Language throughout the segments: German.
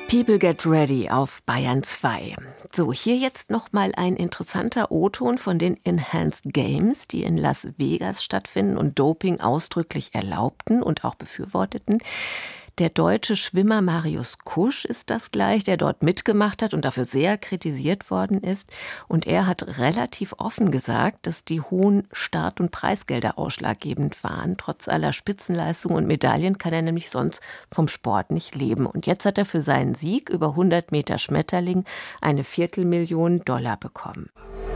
People Get Ready auf Bayern 2. So, hier jetzt nochmal ein interessanter O-Ton von den Enhanced Games, die in Las Vegas stattfinden und Doping ausdrücklich erlaubten und auch befürworteten. Der deutsche Schwimmer Marius Kusch ist das gleich, der dort mitgemacht hat und dafür sehr kritisiert worden ist. Und er hat relativ offen gesagt, dass die hohen Start- und Preisgelder ausschlaggebend waren. Trotz aller Spitzenleistungen und Medaillen kann er nämlich sonst vom Sport nicht leben. Und jetzt hat er für seinen Sieg über 100 Meter Schmetterling eine $250.000 bekommen.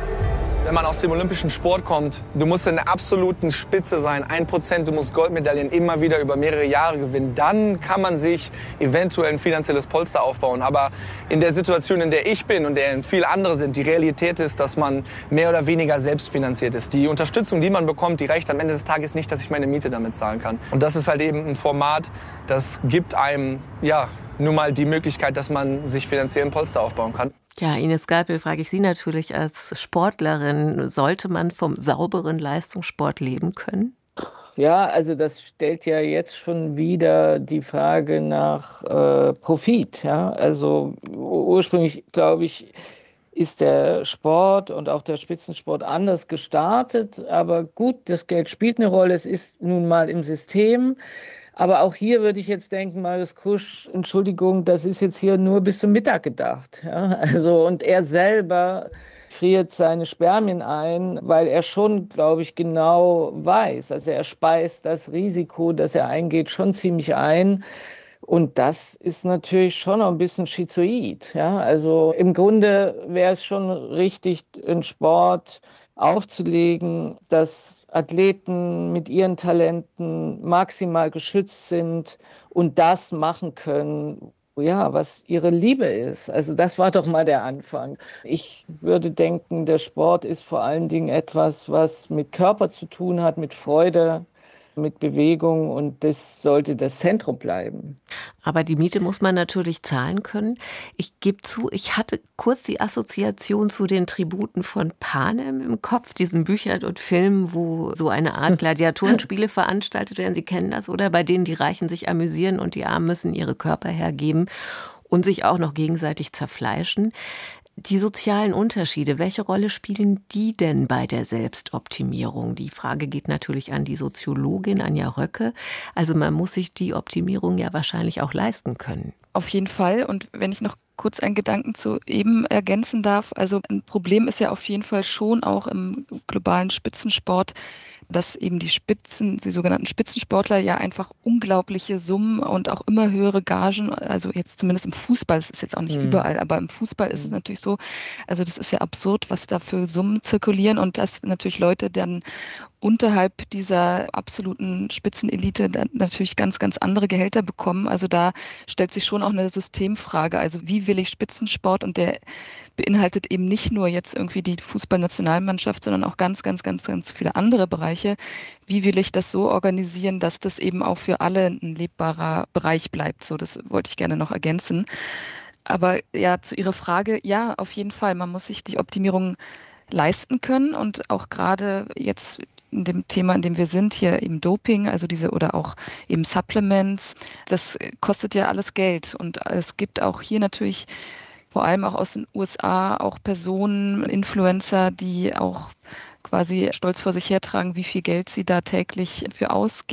Wenn man aus dem olympischen Sport kommt, du musst in der absoluten Spitze sein, 1%, du musst Goldmedaillen immer wieder über mehrere Jahre gewinnen. Dann kann man sich eventuell ein finanzielles Polster aufbauen. Aber in der Situation, in der ich bin und der viele andere sind, die Realität ist, dass man mehr oder weniger selbstfinanziert ist. Die Unterstützung, die man bekommt, die reicht am Ende des Tages nicht, dass ich meine Miete damit zahlen kann. Und das ist halt eben ein Format, das gibt einem, nun mal die Möglichkeit, dass man sich finanziellen Polster aufbauen kann. Ja, Ines Galpel, frage ich Sie natürlich als Sportlerin, sollte man vom sauberen Leistungssport leben können? Ja, also das stellt ja jetzt schon wieder die Frage nach Profit. Ja? Also ursprünglich, glaube ich, ist der Sport und auch der Spitzensport anders gestartet. Aber gut, das Geld spielt eine Rolle. Es ist nun mal im System. Aber auch hier würde ich jetzt denken, Marius Kusch, Entschuldigung, das ist jetzt hier nur bis zum Mittag gedacht. Ja? Also, und er selber friert seine Spermien ein, weil er schon, glaube ich, genau weiß. Also er speist das Risiko, das er eingeht, schon ziemlich ein. Und das ist natürlich schon noch ein bisschen schizoid. Ja? Also im Grunde wäre es schon richtig, einen Sport aufzulegen, dass Athleten mit ihren Talenten maximal geschützt sind und das machen können, ja, was ihre Liebe ist. Also das war doch mal der Anfang. Ich würde denken, der Sport ist vor allen Dingen etwas, was mit Körper zu tun hat, mit Freude, mit Bewegung, und das sollte das Zentrum bleiben. Aber die Miete muss man natürlich zahlen können. Ich gebe zu, ich hatte kurz die Assoziation zu den Tributen von Panem im Kopf, diesen Büchern und Filmen, wo so eine Art Gladiatorenspiele veranstaltet werden. Sie kennen das, oder? Bei denen die Reichen sich amüsieren und die Armen müssen ihre Körper hergeben und sich auch noch gegenseitig zerfleischen. Die sozialen Unterschiede, welche Rolle spielen die denn bei der Selbstoptimierung? Die Frage geht natürlich an die Soziologin Anja Röcke. Also man muss sich die Optimierung ja wahrscheinlich auch leisten können. Auf jeden Fall. Und wenn ich noch kurz einen Gedanken zu eben ergänzen darf, also ein Problem ist ja auf jeden Fall schon auch im globalen Spitzensport, dass eben die sogenannten Spitzensportler ja einfach unglaubliche Summen und auch immer höhere Gagen, also jetzt zumindest im Fußball, das ist jetzt auch nicht überall, aber im Fußball ist es natürlich so, also das ist ja absurd, was da für Summen zirkulieren, und dass natürlich Leute dann unterhalb dieser absoluten Spitzenelite dann natürlich ganz, ganz andere Gehälter bekommen. Also da stellt sich schon auch eine Systemfrage. Also wie will ich Spitzensport? Und der beinhaltet eben nicht nur jetzt irgendwie die Fußballnationalmannschaft, sondern auch ganz, ganz, ganz, ganz viele andere Bereiche. Wie will ich das so organisieren, dass das eben auch für alle ein lebbarer Bereich bleibt? So, das wollte ich gerne noch ergänzen. Aber ja, zu Ihrer Frage, ja, auf jeden Fall. Man muss sich die Optimierung leisten können, und auch gerade jetzt in dem Thema, in dem wir sind, hier eben Doping, also oder auch eben Supplements, das kostet ja alles Geld, und es gibt auch hier natürlich vor allem auch aus den USA auch Personen, Influencer, die auch quasi stolz vor sich hertragen, wie viel Geld sie da täglich für ausgeben.